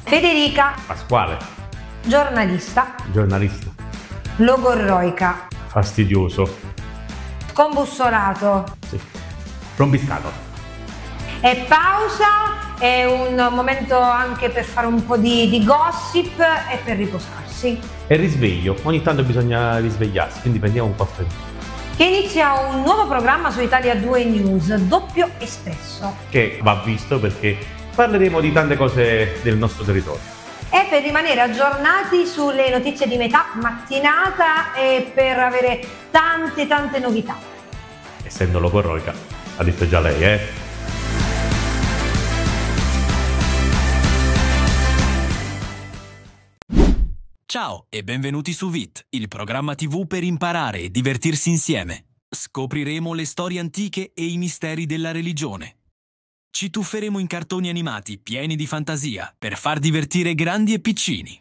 Federica, Pasquale, giornalista, giornalista, logorroica, fastidioso, scombussolato. sì, rompiscato, E pausa è un momento anche per fare un po' di gossip e per riposarsi. e risveglio. Ogni tanto bisogna risvegliarsi, quindi prendiamo un po' freddo. Che inizia un nuovo programma su Italia 2 News, Doppio Espresso. Che va visto perché parleremo di tante cose del nostro territorio. E per rimanere aggiornati sulle notizie di metà mattinata e per avere tante novità. Essendo logorroica, ha detto già lei, eh? Ciao e benvenuti su VIT, il programma TV per imparare e divertirsi insieme. Scopriremo le storie antiche e i misteri della religione. Ci tufferemo in cartoni animati pieni di fantasia per far divertire grandi e piccini.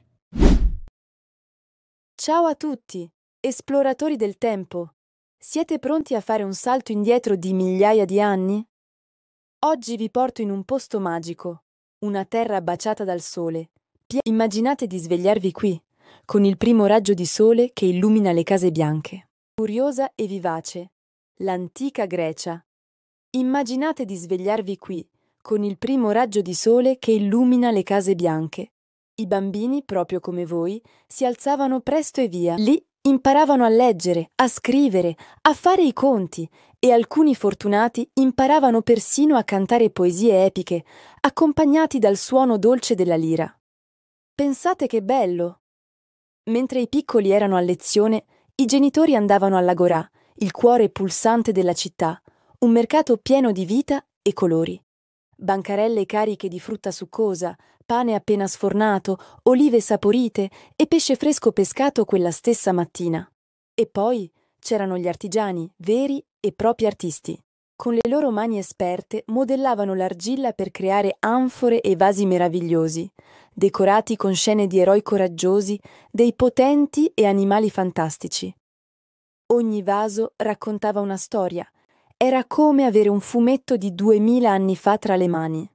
Ciao a tutti, esploratori del tempo. Siete pronti a fare un salto indietro di migliaia di anni? Oggi vi porto in un posto magico, una terra baciata dal sole. Immaginate di svegliarvi qui, con il primo raggio di sole che illumina le case bianche. Curiosa e vivace, l'antica Grecia. Immaginate di svegliarvi qui, con il primo raggio di sole che illumina le case bianche. I bambini, proprio come voi, si alzavano presto e via. Lì imparavano a leggere, a scrivere, a fare i conti e alcuni fortunati imparavano persino a cantare poesie epiche, accompagnati dal suono dolce della lira. Pensate che bello! Mentre i piccoli erano a lezione, i genitori andavano all'Agorà, il cuore pulsante della città, un mercato pieno di vita e colori. Bancarelle cariche di frutta succosa, pane appena sfornato, olive saporite e pesce fresco pescato quella stessa mattina. E poi c'erano gli artigiani, veri e propri artisti. Con le loro mani esperte modellavano l'argilla per creare anfore e vasi meravigliosi, decorati con scene di eroi coraggiosi, dei potenti e animali fantastici. Ogni vaso raccontava una storia. Era come avere un fumetto di 2000 anni fa tra le mani.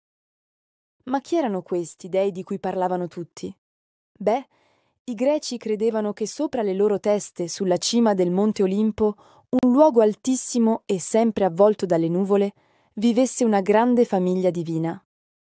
Ma chi erano questi dei di cui parlavano tutti? Beh, i greci credevano che sopra le loro teste, sulla cima del Monte Olimpo, un luogo altissimo e sempre avvolto dalle nuvole, vivesse una grande famiglia divina.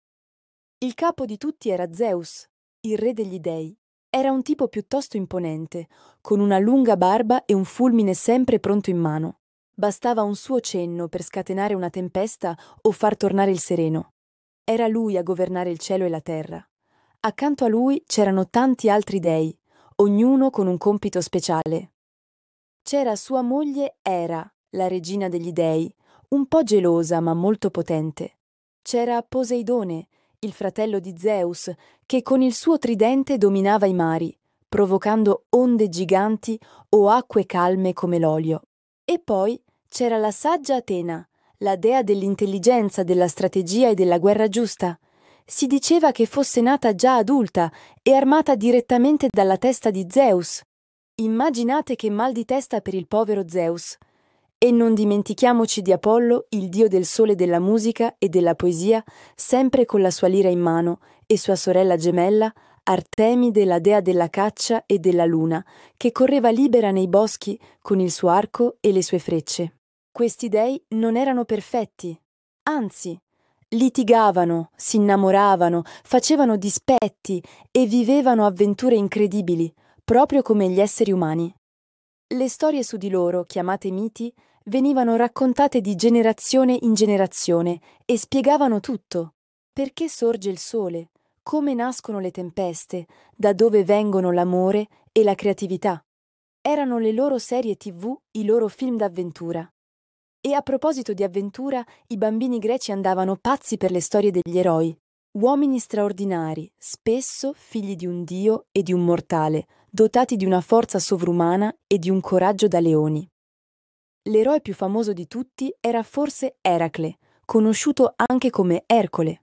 Il capo di tutti era Zeus, il re degli dei. Era un tipo piuttosto imponente, con una lunga barba e un fulmine sempre pronto in mano. Bastava un suo cenno per scatenare una tempesta o far tornare il sereno. Era lui a governare il cielo e la terra. Accanto a lui c'erano tanti altri dei, ognuno con un compito speciale. C'era sua moglie Era, la regina degli dei, un po' gelosa ma molto potente. C'era Poseidone, il fratello di Zeus, che con il suo tridente dominava i mari, provocando onde giganti o acque calme come l'olio. E poi c'era la saggia Atena, la dea dell'intelligenza, della strategia e della guerra giusta. Si diceva che fosse nata già adulta e armata direttamente dalla testa di Zeus. Immaginate che mal di testa per il povero Zeus. E non dimentichiamoci di Apollo, il dio del sole e della musica e della poesia, sempre con la sua lira in mano, e sua sorella gemella, Artemide, la dea della caccia e della luna, che correva libera nei boschi con il suo arco e le sue frecce. Questi dei non erano perfetti, anzi, litigavano, si innamoravano, facevano dispetti e vivevano avventure incredibili, proprio come gli esseri umani. Le storie su di loro, chiamate miti, venivano raccontate di generazione in generazione e spiegavano tutto. Perché sorge il sole, come nascono le tempeste, da dove vengono l'amore e la creatività. Erano le loro serie TV, i loro film d'avventura. E a proposito di avventura, i bambini greci andavano pazzi per le storie degli eroi. Uomini straordinari, spesso figli di un dio e di un mortale, dotati di una forza sovrumana e di un coraggio da leoni. L'eroe più famoso di tutti era forse Eracle, conosciuto anche come Ercole.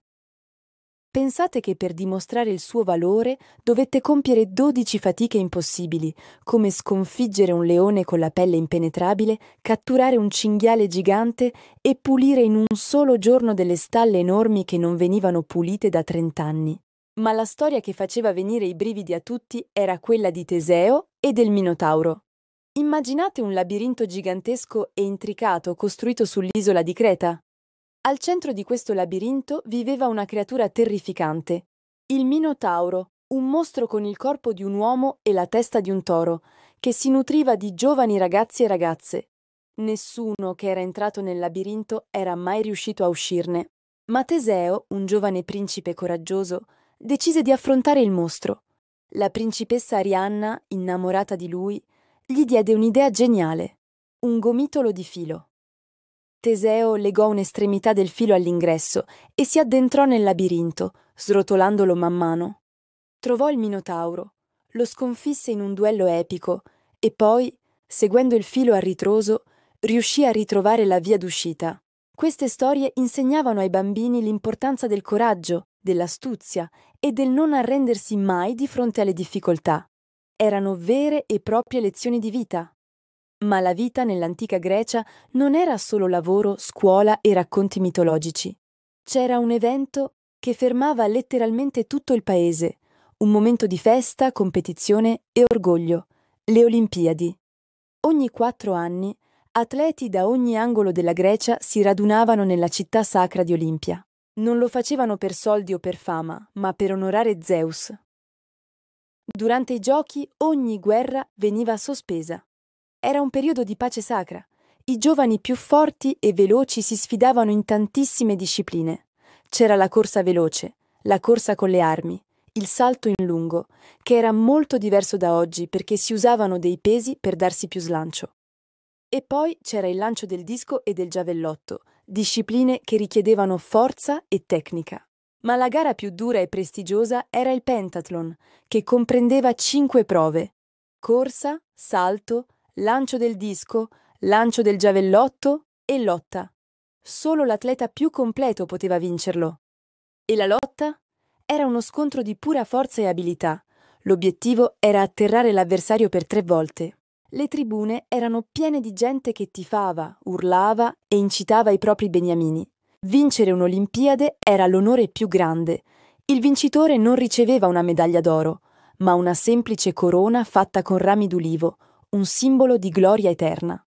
Pensate che per dimostrare il suo valore dovette compiere 12 fatiche impossibili, come sconfiggere un leone con la pelle impenetrabile, catturare un cinghiale gigante e pulire in un solo giorno delle stalle enormi che non venivano pulite da 30 anni. Ma la storia che faceva venire i brividi a tutti era quella di Teseo e del Minotauro. Immaginate un labirinto gigantesco e intricato costruito sull'isola di Creta. Al centro di questo labirinto viveva una creatura terrificante, il Minotauro, un mostro con il corpo di un uomo e la testa di un toro, che si nutriva di giovani ragazzi e ragazze. Nessuno che era entrato nel labirinto era mai riuscito a uscirne. Ma Teseo, un giovane principe coraggioso, decise di affrontare il mostro. La principessa Arianna, innamorata di lui, gli diede un'idea geniale: un gomitolo di filo. Teseo legò un'estremità del filo all'ingresso e si addentrò nel labirinto, srotolandolo man mano. Trovò il Minotauro, lo sconfisse in un duello epico e poi, seguendo il filo a ritroso, riuscì a ritrovare la via d'uscita. Queste storie insegnavano ai bambini l'importanza del coraggio, dell'astuzia e del non arrendersi mai di fronte alle difficoltà. Erano vere e proprie lezioni di vita. Ma la vita nell'antica Grecia non era solo lavoro, scuola e racconti mitologici. C'era un evento che fermava letteralmente tutto il paese, un momento di festa, competizione e orgoglio: le Olimpiadi. Ogni 4 anni, atleti da ogni angolo della Grecia si radunavano nella città sacra di Olimpia. Non lo facevano per soldi o per fama, ma per onorare Zeus. Durante i giochi ogni guerra veniva sospesa. Era un periodo di pace sacra. I giovani più forti e veloci si sfidavano in tantissime discipline. C'era la corsa veloce, la corsa con le armi, il salto in lungo, che era molto diverso da oggi perché si usavano dei pesi per darsi più slancio. E poi c'era il lancio del disco e del giavellotto, discipline che richiedevano forza e tecnica. Ma la gara più dura e prestigiosa era il pentathlon, che comprendeva 5 prove: corsa, salto, lancio del disco, lancio del giavellotto e lotta. Solo l'atleta più completo poteva vincerlo. E la lotta? Era uno scontro di pura forza e abilità. L'obiettivo era atterrare l'avversario per 3 volte. Le tribune erano piene di gente che tifava, urlava e incitava i propri beniamini. Vincere un'Olimpiade era l'onore più grande. Il vincitore non riceveva una medaglia d'oro, ma una semplice corona fatta con rami d'ulivo, un simbolo di gloria eterna.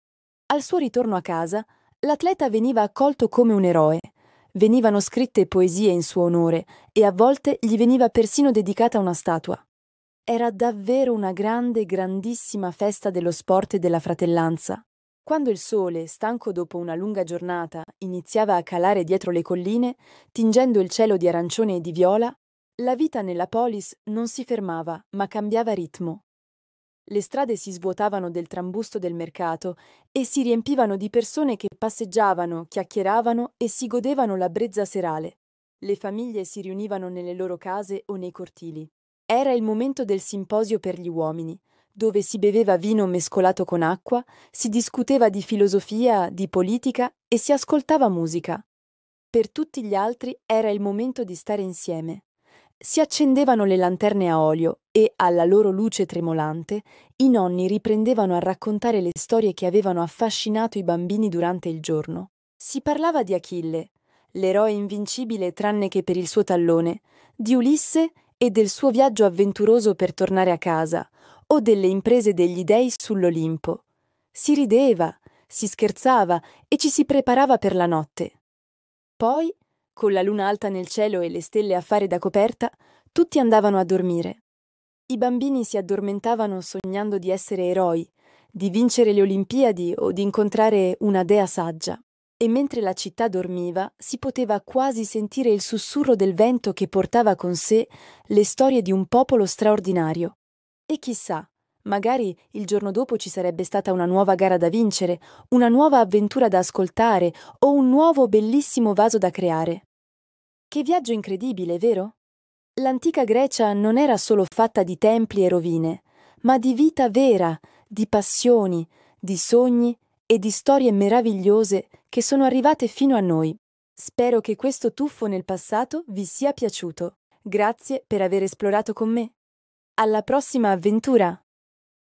Al suo ritorno a casa, l'atleta veniva accolto come un eroe. Venivano scritte poesie in suo onore e a volte gli veniva persino dedicata una statua. Era davvero una grande, grandissima festa dello sport e della fratellanza. Quando il sole, stanco dopo una lunga giornata, iniziava a calare dietro le colline, tingendo il cielo di arancione e di viola, la vita nella polis non si fermava, ma cambiava ritmo. Le strade si svuotavano del trambusto del mercato e si riempivano di persone che passeggiavano, chiacchieravano e si godevano la brezza serale. Le famiglie si riunivano nelle loro case o nei cortili. Era il momento del simposio per gli uomini, dove si beveva vino mescolato con acqua, si discuteva di filosofia, di politica e si ascoltava musica. Per tutti gli altri era il momento di stare insieme. Si accendevano le lanterne a olio e, alla loro luce tremolante, i nonni riprendevano a raccontare le storie che avevano affascinato i bambini durante il giorno. Si parlava di Achille, l'eroe invincibile tranne che per il suo tallone, di Ulisse e del suo viaggio avventuroso per tornare a casa, o delle imprese degli dei sull'Olimpo. Si rideva, si scherzava e ci si preparava per la notte. Poi, con la luna alta nel cielo e le stelle a fare da coperta, tutti andavano a dormire. I bambini si addormentavano sognando di essere eroi, di vincere le Olimpiadi o di incontrare una dea saggia. E mentre la città dormiva, si poteva quasi sentire il sussurro del vento che portava con sé le storie di un popolo straordinario. E chissà, magari il giorno dopo ci sarebbe stata una nuova gara da vincere, una nuova avventura da ascoltare o un nuovo bellissimo vaso da creare. Che viaggio incredibile, vero? L'antica Grecia non era solo fatta di templi e rovine, ma di vita vera, di passioni, di sogni e di storie meravigliose che sono arrivate fino a noi. Spero che questo tuffo nel passato vi sia piaciuto. Grazie per aver esplorato con me. Alla prossima avventura!